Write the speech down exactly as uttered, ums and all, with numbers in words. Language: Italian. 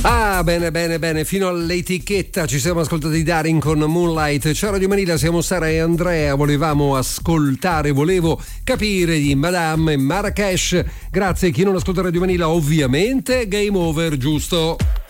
Ah, bene, bene, bene, fino all'etichetta ci siamo ascoltati Darin con Moonlight. Ciao Radio Manila, siamo Sara e Andrea, volevamo ascoltare, volevo capire di Madame e Marrakesh. Grazie a chi non ascolta Radio Manila, ovviamente Game Over, giusto?